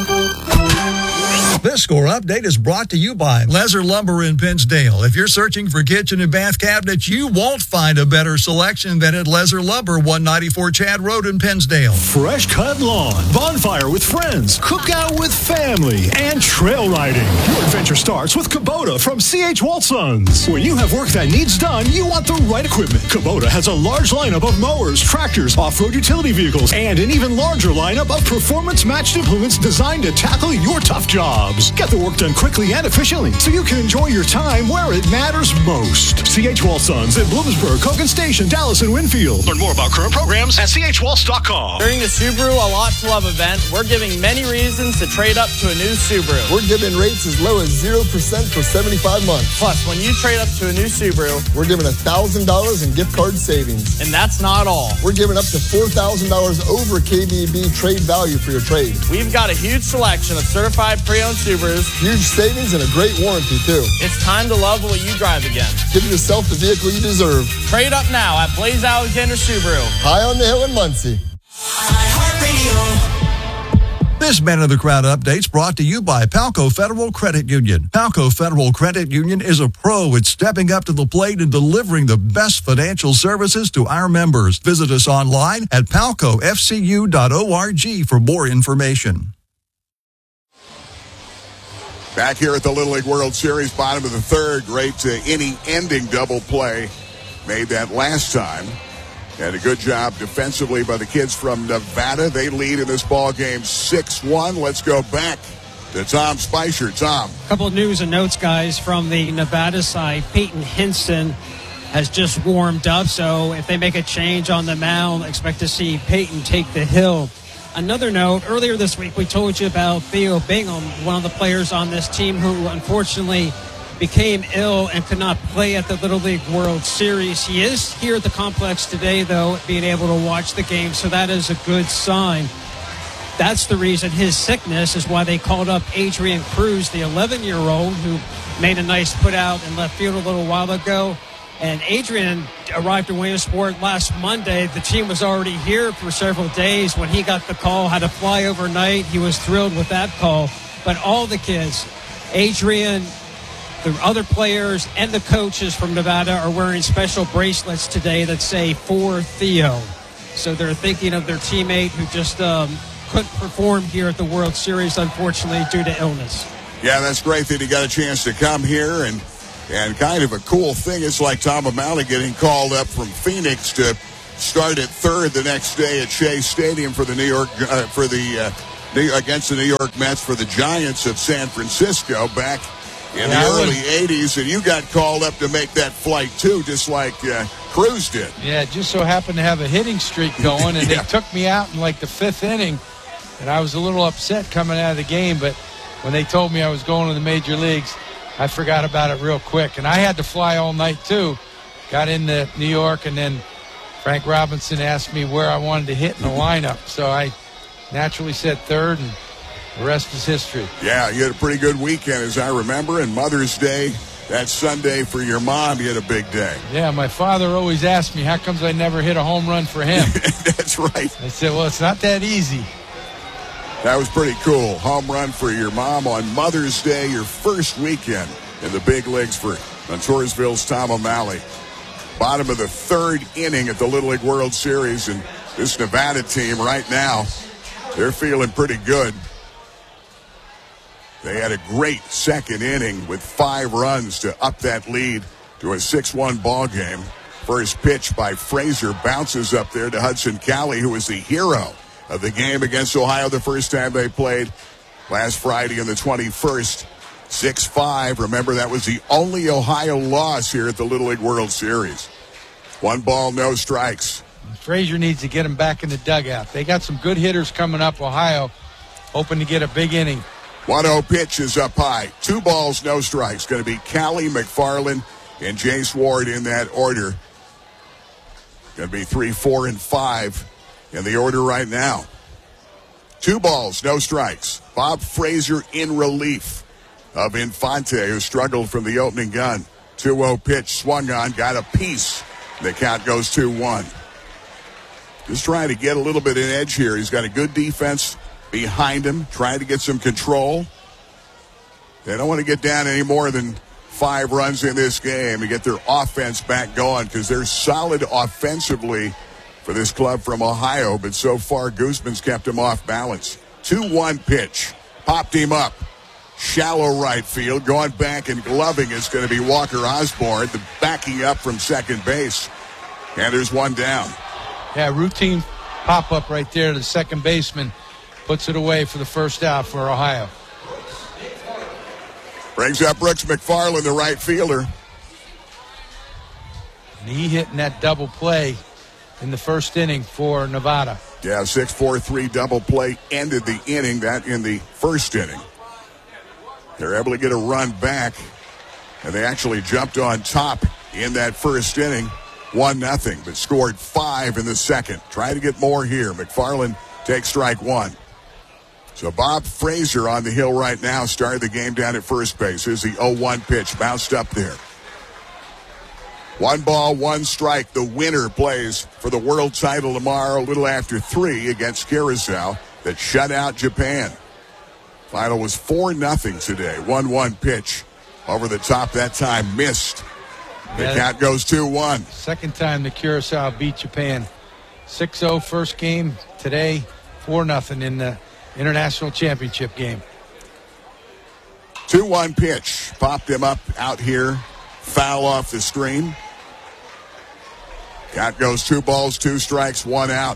This score update is brought to you by Lezer Lumber in Pennsdale. If you're searching for kitchen and bath cabinets, you won't find a better selection than at Lezer Lumber, one ninety-four Chad Road in Pennsdale. Fresh cut lawn, bonfire with friends, cookout with family, and trail riding. Your adventure starts with Kubota from C H Waltons. When you have work that needs done, you want the right equipment. Kubota has a large lineup of mowers, tractors, off-road utility vehicles, and an even larger lineup of performance-matched implements designed to tackle your tough jobs. Get the work done quickly and efficiently so you can enjoy your time where it matters most. C H Waltons in Bloomsburg, Hogan Station, Dallas, and Winfield. Learn more about current programs at C H Waltz dot com. During the Subaru A Lot to Love event, we're giving many reasons to trade up to a new Subaru. We're giving rates as low as zero percent for seventy-five months. Plus, when you trade up to a new Subaru, we're giving one thousand dollars in gift card savings. And that's not all. We're giving up to four thousand dollars over K B B trade value for your trade. We've got a huge selection of certified pre-owned Subarus. Huge savings and a great warranty, too. It's time to love what you drive again. Give yourself the vehicle you deserve. Trade up now at Blaze Alexander Subaru. High on the hill in Muncie. This Man of the Crowd update's brought to you by Palco Federal Credit Union. Palco Federal Credit Union is a pro at stepping up to the plate and delivering the best financial services to our members. Visit us online at palco f c u dot org for more information. Back here at the Little League World Series, bottom of the third, great uh, inning-ending double play. Made that last time. And a good job defensively by the kids from Nevada. They lead in this ball game six one. Let's go back to Tom Spicer. Tom. A couple of news and notes, guys, from the Nevada side. Peyton Hinson has just warmed up, so if they make a change on the mound, expect to see Peyton take the hill. Another note, earlier this week we told you about Theo Bingham, one of the players on this team who unfortunately became ill and could not play at the Little League World Series. He is here at the complex today, though, being able to watch the game, so that is a good sign. That's the reason his sickness is why they called up Adrian Cruz, the eleven-year-old, who made a nice put-out in left field a little while ago. And Adrian arrived in Williamsport last Monday. The team was already here for several days. When he got the call, had to fly overnight. He was thrilled with that call. But all the kids, Adrian, the other players and the coaches from Nevada are wearing special bracelets today that say "For Theo." So they're thinking of their teammate who just um, couldn't perform here at the World Series, unfortunately, due to illness. Yeah, that's great that he got a chance to come here. And, and kind of a cool thing, it's like Tom O'Malley getting called up from Phoenix to start at third the next day at Shea Stadium for the New York uh, for the uh, New, against the New York Mets for the Giants of San Francisco back in yeah, the early eighties, and you got called up to make that flight too, just like uh, Cruz did. Yeah, it just so happened to have a hitting streak going, and yeah. they took me out in like the fifth inning, and I was a little upset coming out of the game. But when they told me I was going to the major leagues, I forgot about it real quick, and I had to fly all night too. Got into New York, and then Frank Robinson asked me where I wanted to hit in the lineup, so I naturally said third, and the rest is history. Yeah, you had a pretty good weekend, as I remember, and Mother's Day, that Sunday for your mom, you had a big day. Yeah, my father always asked me, how comes I never hit a home run for him? That's right. I said, well, it's not that easy. That was pretty cool. Home run for your mom on Mother's Day, your first weekend in the big leagues for Montoursville's Tom O'Malley. Bottom of the third inning at the Little League World Series, and this Nevada team right now, they're feeling pretty good. They had a great second inning with five runs to up that lead to a six one ball game. First pitch by Frazier bounces up there to Hudson Cali, who was the hero of the game against Ohio the first time they played last Friday on the twenty-first. six five. Remember, that was the only Ohio loss here at the Little League World Series. One ball, no strikes. Frazier needs to get him back in the dugout. They got some good hitters coming up, Ohio, hoping to get a big inning. one oh pitch is up high. Two balls, no strikes. Going to be Cali, McFarland, and Jace Ward in that order. Going to be three, four, and five in the order right now. Two balls, no strikes. Bob Frazier in relief of Infante, who struggled from the opening gun. two oh pitch, swung on, got a piece. The count goes two one. Just trying to get a little bit of an edge here. He's got a good defense behind him, trying to get some control. They don't want to get down any more than five runs in this game to get their offense back going, because they're solid offensively for this club from Ohio, but so far Guzman's kept him off balance. two one pitch, popped him up. Shallow right field, going back and gloving is going to be Walker Osborne, the backing up from second base. And there's one down. Yeah, routine pop-up right there to the second baseman. Puts it away for the first out for Ohio. Brings up Brooks McFarland, the right fielder. And he hitting that double play in the first inning for Nevada. Yeah, six four three double play ended the inning, that in the first inning. They're able to get a run back, and they actually jumped on top in that first inning, one nothing, but scored five in the second. Try to get more here. McFarland takes strike one. So Bob Frazier on the hill right now, started the game down at first base. Here's the oh one pitch, bounced up there. One ball, one strike. The winner plays for the world title tomorrow, a little after three, against Curacao, that shut out Japan. Final was four nothing today. one one pitch over the top, that time missed. The yeah, count goes two one. Second time the Curacao beat Japan. six oh first game today, four nothing in the international championship game. two one pitch. Popped him up out here. Foul off the screen. Count goes two balls, two strikes, one out.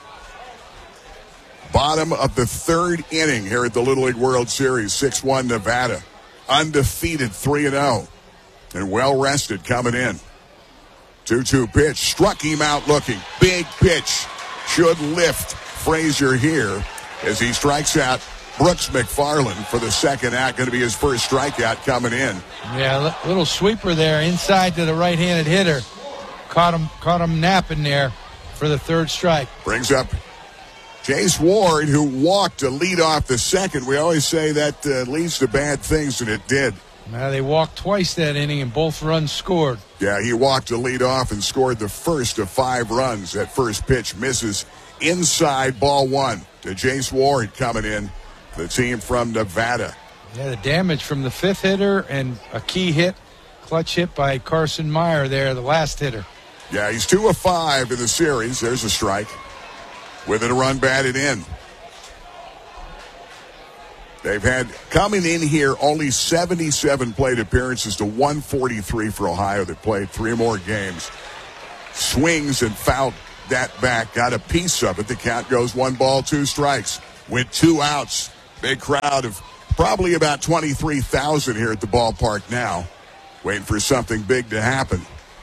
Bottom of the third inning here at the Little League World Series. six one Nevada. Undefeated three and oh. And well rested coming in. two two pitch. Struck him out looking. Big pitch. Should lift Frazier here as he strikes out Brooks McFarland for the second out. Going to be his first strikeout coming in. Yeah, a little sweeper there inside to the right-handed hitter. Caught him, caught him napping there for the third strike. Brings up Jace Ward, who walked to lead off the second. We always say that uh, leads to bad things, and it did. Now they walked twice that inning, and both runs scored. Yeah, he walked to lead off and scored the first of five runs. That first pitch misses inside, ball one to Jace Ward coming in, the team from Nevada. Yeah, the damage from the fifth hitter and a key hit, clutch hit by Carson Meyer there, the last hitter. Yeah, he's two of five in the series. There's a strike. With it a run batted in. They've had, coming in here, only seventy-seven plate appearances to one forty-three for Ohio. They played three more games. Swings and fouled that back. Got a piece of it. The count goes one ball, two strikes. With two outs. Big crowd of probably about twenty-three thousand here at the ballpark now. Waiting for something big to happen.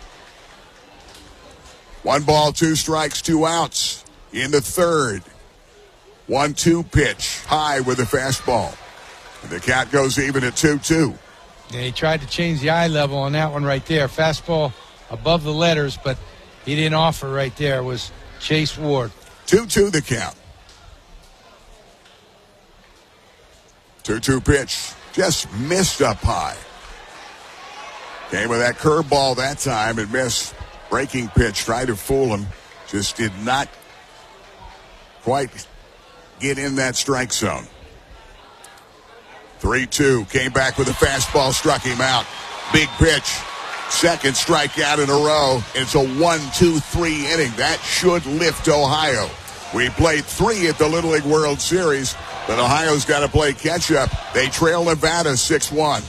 One ball, two strikes, two outs in the third. one two pitch, high with a fastball. And the count goes even at two two. Yeah, he tried to change the eye level on that one right there. Fastball above the letters, but he didn't offer right there. It was Chase Ward. two two the count. two two pitch, just missed up high. Came with that curveball that time and missed. Breaking pitch, tried to fool him. Just did not quite get in that strike zone. three two, came back with a fastball, struck him out. Big pitch, second strikeout in a row. It's a one two three inning. That should lift Ohio. We played three at the Little League World Series, but Ohio's got to play catch-up. They trail Nevada six one.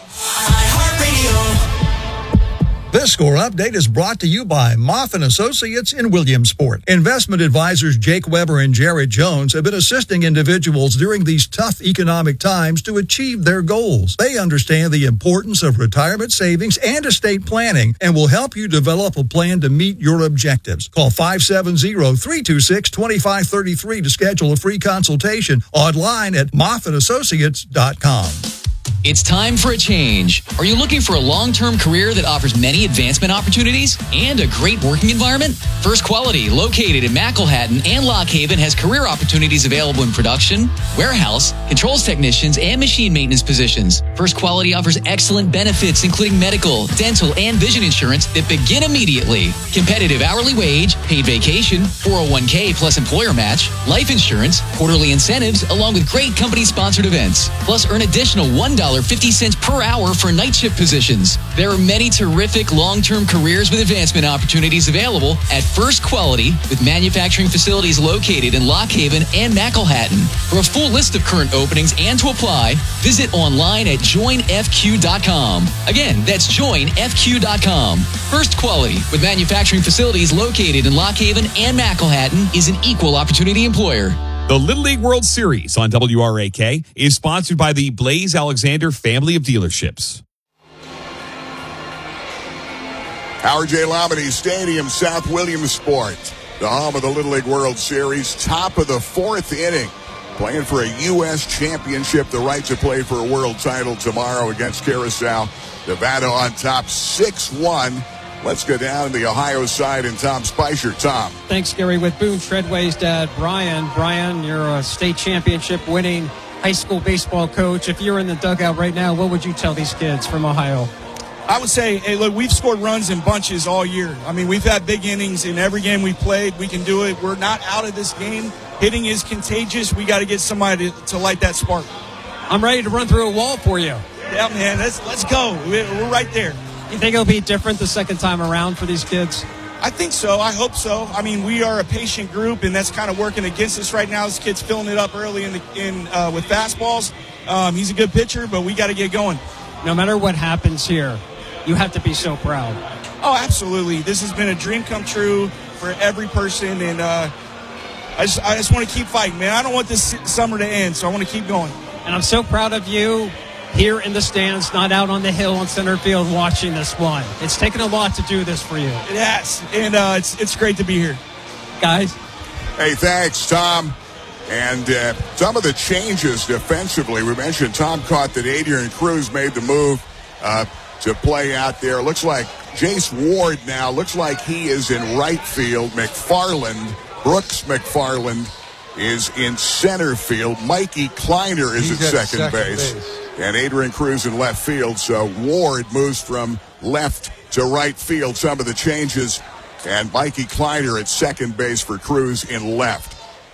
This score update is brought to you by Moff and Associates in Williamsport. Investment advisors Jake Weber and Jared Jones have been assisting individuals during these tough economic times to achieve their goals. They understand the importance of retirement savings and estate planning and will help you develop a plan to meet your objectives. Call five seven zero, three two six, two five three three to schedule a free consultation online at moff and associates dot com. It's time for a change. Are you looking for a long-term career that offers many advancement opportunities and a great working environment? First Quality, located in McElhatton and Lock Haven, has career opportunities available in production, warehouse, controls technicians, and machine maintenance positions. First Quality offers excellent benefits, including medical, dental, and vision insurance that begin immediately. Competitive hourly wage, paid vacation, four oh one k plus employer match, life insurance, quarterly incentives, along with great company-sponsored events. Plus, earn additional one dollar and fifty cents per hour for night shift positions. There are many terrific long-term careers with advancement opportunities available at First Quality, with manufacturing facilities located in Lock Haven and McElhatton. For a full list of current openings and to apply, visit online at join f q dot com. Again, that's join f q dot com. First Quality, with manufacturing facilities located in Lock Haven and McElhatton, is an equal opportunity employer. The Little League World Series on W R A K is sponsored by the Blaze Alexander family of dealerships. Howard J. Lombardi Stadium, South Williamsport, the home of the Little League World Series, top of the fourth inning, playing for a U S championship, the right to play for a world title tomorrow against Curacao. Nevada on top six one. Let's go down to the Ohio side and Tom Spicer. Tom. Thanks, Gary. With Boone Treadway's dad, Brian. Brian, you're a state championship winning high school baseball coach. If you're in the dugout right now, what would you tell these kids from Ohio? I would say, hey, look, we've scored runs in bunches all year. I mean, we've had big innings in every game we've played. We can do it. We're not out of this game. Hitting is contagious. We got to get somebody to, to light that spark. I'm ready to run through a wall for you. Yeah, man, let's, let's go. We're, we're right there. You think it'll be different the second time around for these kids? I think so. I hope so. I mean, we are a patient group, and that's kind of working against us right now. This kid's filling it up early in the, in uh, with fastballs. Um, he's a good pitcher, but we got to get going. No matter what happens here, you have to be so proud. Oh, absolutely. This has been a dream come true for every person, and uh, I just I just want to keep fighting, man. I don't want this summer to end, so I want to keep going. And I'm so proud of you. Here in the stands, not out on the hill on center field watching this one. It's taken a lot to do this for you. It has, and uh, it's it's great to be here. Guys. Hey, thanks, Tom. And uh, some of the changes defensively, we mentioned Tom caught that Adrian Cruz made the move uh, to play out there. Looks like Jace Ward now, looks like he is in right field. McFarland, Brooks McFarland is in center field. Mikey Kleiner is He's at, at second, second base. base. And Adrian Cruz in left field. So Ward moves from left to right field. Some of the changes. And Mikey Kleiner at second base for Cruz in left.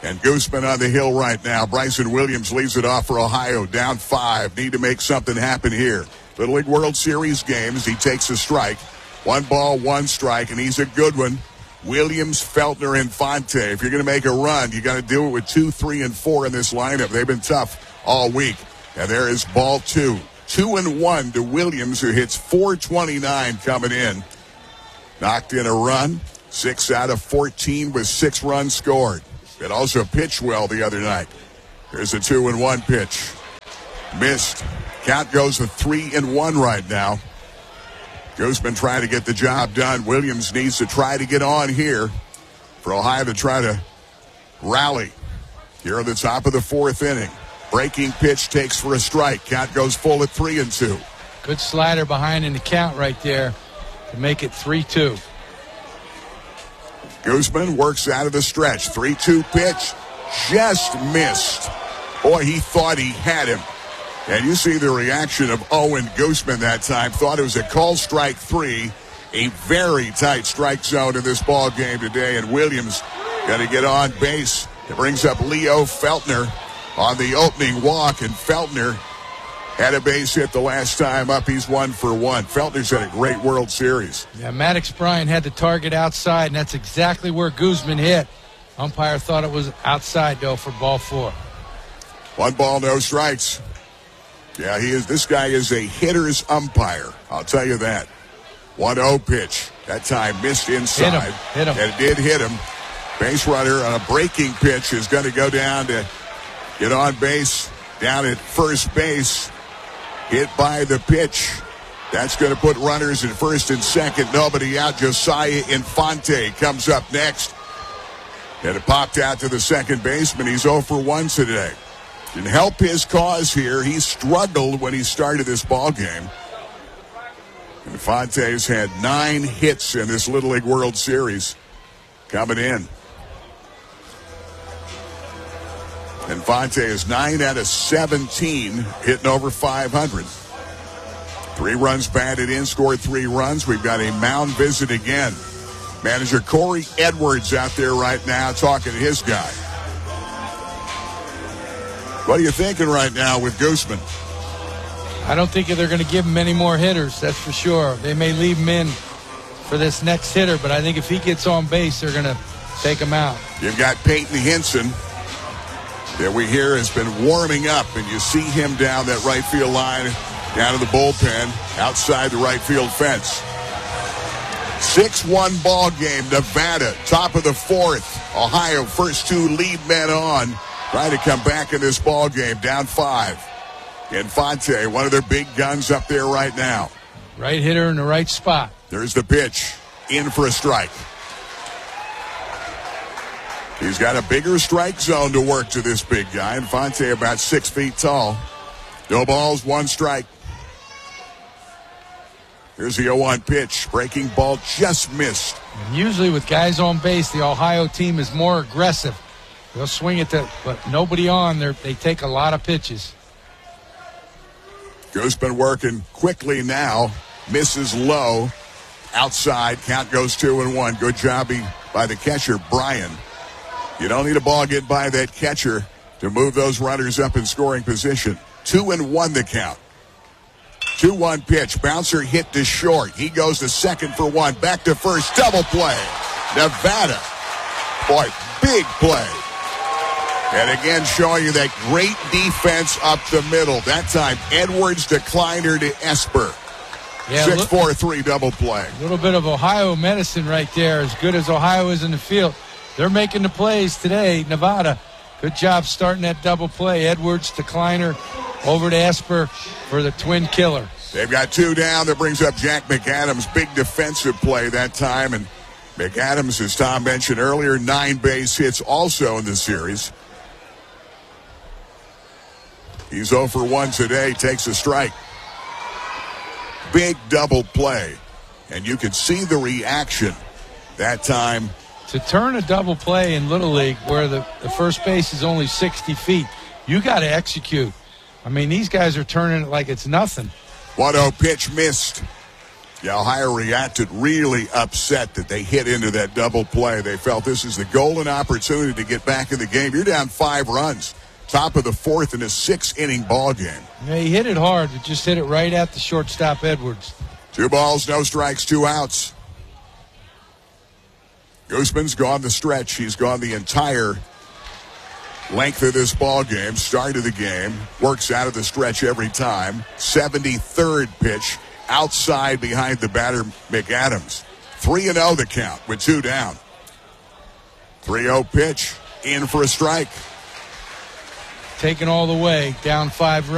And Gooseman on the hill right now. Bryson Williams leaves it off for Ohio. Down five. Need to make something happen here. Little League World Series games. He takes a strike. One ball, one strike, and he's a good one. Williams, Feltner, Infante. If you're going to make a run, you got to do it with two, three, and four in this lineup. They've been tough all week. And there is ball two. Two and one to Williams, who hits four twenty-nine coming in. Knocked in a run. Six out of fourteen with six runs scored. It also pitched well the other night. Here's a two and one pitch. Missed. Count goes to three and one right now. Gooseman trying to get the job done. Williams needs to try to get on here for Ohio to try to rally here at the top of the fourth inning. Breaking pitch takes for a strike. Count goes full at three and two. Good slider behind in the count right there to make it three two. Gooseman works out of the stretch. three two pitch. Just missed. Boy, he thought he had him. And you see the reaction of Owen Gooseman that time. Thought it was a call strike three. A very tight strike zone in this ball game today. And Williams got to get on base. It brings up Leo Feltner on the opening walk. And Feltner had a base hit the last time up. He's one for one. Feltner's had a great World Series. Yeah, Maddox Bryan had the target outside, and that's exactly where Gooseman hit. Umpire thought it was outside, though, for ball four. One ball, no strikes. Yeah, he is. This guy is a hitter's umpire. I'll tell you that. one oh pitch. That time missed inside. Hit him. Hit him. And it did hit him. Base runner on a breaking pitch is going to go down to get on base down at first base. Hit by the pitch. That's going to put runners in first and second. Nobody out. Josiah Infante comes up next. And it popped out to the second baseman. He's oh for one today. Can help his cause here. He struggled when he started this ball game. Infante's had nine hits in this Little League World Series coming in. Infante is nine out of seventeen, hitting over five hundred. Three runs batted in, scored three runs. We've got a mound visit again. Manager Corey Edwards out there right now talking to his guy. What are you thinking right now with Gooseman? I don't think they're going to give him any more hitters, that's for sure. They may leave him in for this next hitter, but I think if he gets on base, they're going to take him out. You've got Peyton Hinson that we hear has been warming up, and you see him down that right field line, down to the bullpen, outside the right field fence. six one ball game, Nevada, top of the fourth. Ohio, first two lead men on, trying to come back in this ball game, down five. Infante, one of their big guns up there right now. Right hitter in the right spot. There's the pitch, in for a strike. He's got a bigger strike zone to work to this big guy. Infante about six feet tall. No balls, one strike. Here's the oh one pitch. Breaking ball just missed. And usually with guys on base, the Ohio team is more aggressive. They'll swing it to, but nobody on there. They take a lot of pitches. Gooseman working quickly now. Misses low. Outside. Count goes two and one. Good job by the catcher, Bryan. You don't need a ball get by that catcher to move those runners up in scoring position. Two and one the count. two one pitch. Bouncer hit to short. He goes to second for one. Back to first. Double play. Nevada. Boy, big play. And again, showing you that great defense up the middle. That time, Edwards to Kleiner to Esper. Yeah, six four three double play. A little bit of Ohio medicine right there. As good as Ohio is in the field, they're making the plays today. Nevada, good job starting that double play. Edwards to Kleiner, over to Esper for the twin killer. They've got two down. That brings up Jack McAdams. Big defensive play that time. And McAdams, as Tom mentioned earlier, nine base hits also in this series. He's oh for one today, takes a strike. Big double play. And you could see the reaction that time. To turn a double play in Little League where the, the first base is only sixty feet, you got to execute. I mean, these guys are turning it like it's nothing. one oh pitch missed. Yeah, Ohio reacted really upset that they hit into that double play. They felt this is the golden opportunity to get back in the game. You're down five runs, top of the fourth in a six-inning ball game. Yeah, he hit it hard, but just hit it right at the shortstop Edwards. Two balls, no strikes, two outs. Gooseman's gone the stretch. He's gone the entire length of this ball game. Start of the game. Works out of the stretch every time. seventy-third pitch. Outside behind the batter, McAdams. three and oh the count with two down. three oh pitch. In for a strike. Taken all the way. Down five runs.